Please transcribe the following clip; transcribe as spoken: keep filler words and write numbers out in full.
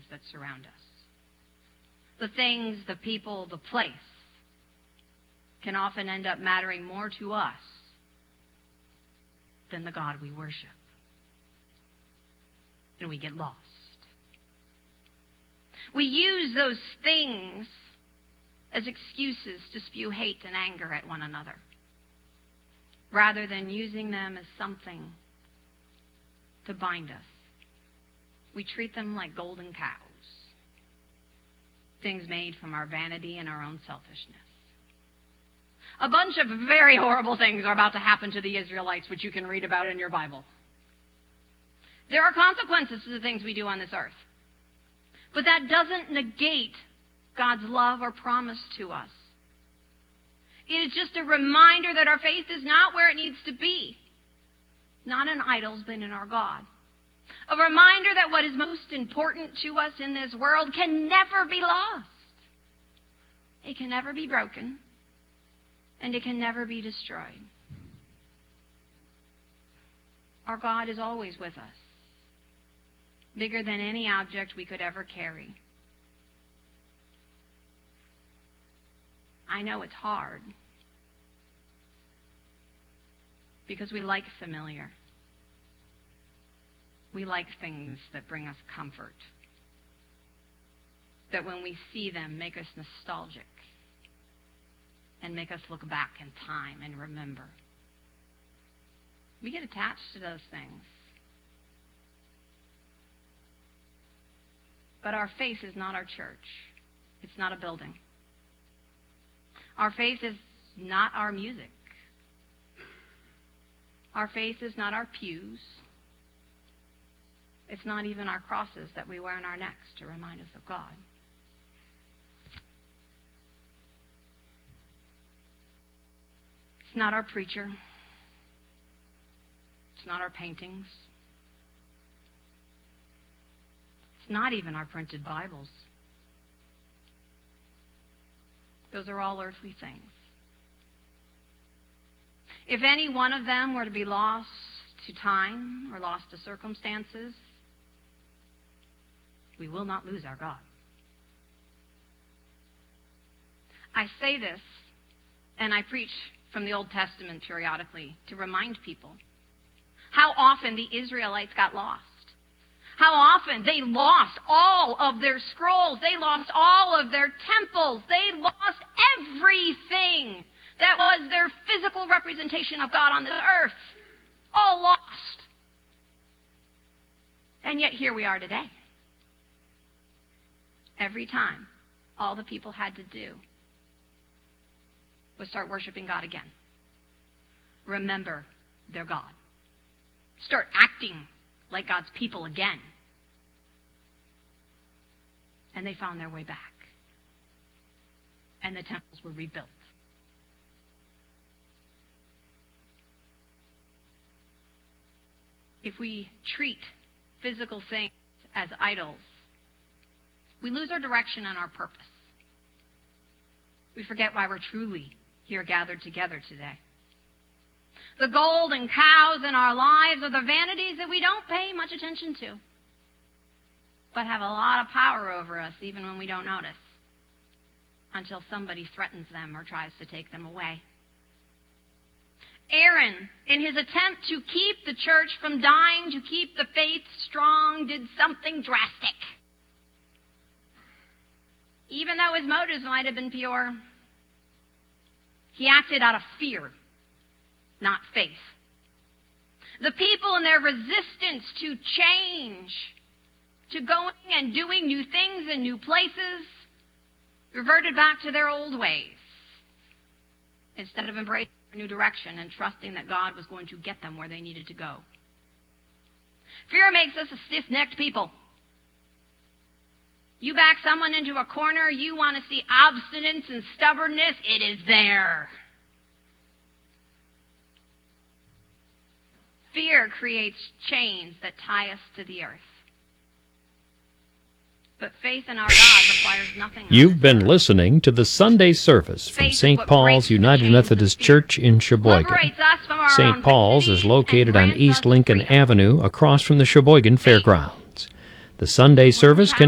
that surround us. The things, the people, the place can often end up mattering more to us than the God we worship. And we get lost. We use those things as excuses to spew hate and anger at one another, rather than using them as something to bind us. We treat them like golden cows, things made from our vanity and our own selfishness. A bunch of very horrible things are about to happen to the Israelites, which you can read about in your Bible. There are consequences to the things we do on this earth. But that doesn't negate God's love or promise to us. It is just a reminder that our faith is not where it needs to be. Not in idols, but in our God. A reminder that what is most important to us in this world can never be lost. It can never be broken. And it can never be destroyed. Our God is always with us. Bigger than any object we could ever carry. I know it's hard because we like familiar. We like things that bring us comfort, that when we see them make us nostalgic and make us look back in time and remember. We get attached to those things. But our faith is not our church. It's not a building. Our faith is not our music. Our faith is not our pews. It's not even our crosses that we wear on our necks to remind us of God. It's not our preacher. It's not our paintings. It's not even our printed Bibles. Those are all earthly things. If any one of them were to be lost to time or lost to circumstances, we will not lose our God. I say this, and I preach from the Old Testament periodically to remind people how often the Israelites got lost. How often they lost all of their scrolls. They lost all of their temples. They lost everything that was their physical representation of God on the earth. All lost. And yet here we are today. Every time, all the people had to do was start worshiping God again. Remember their God. Start acting like God's people again. And they found their way back. And the temples were rebuilt. If we treat physical things as idols, we lose our direction and our purpose. We forget why we're truly here gathered together today. The golden cows in our lives are the vanities that we don't pay much attention to, but have a lot of power over us even when we don't notice, until somebody threatens them or tries to take them away. Aaron, in his attempt to keep the church from dying, to keep the faith strong, did something drastic. Even though his motives might have been pure, he acted out of fear, not faith. The people in their resistance to change, to going and doing new things in new places, reverted back to their old ways instead of embracing a new direction and trusting that God was going to get them where they needed to go. Fear makes us a stiff-necked people. You back someone into a corner, you want to see obstinance and stubbornness, it is there. Fear creates chains that tie us to the earth. But faith in our God requires nothing. You've been listening to the Sunday service from Saint Paul's United Methodist Church in Sheboygan. Saint Paul's is located on East Lincoln Avenue across from the Sheboygan Fairgrounds. The Sunday service can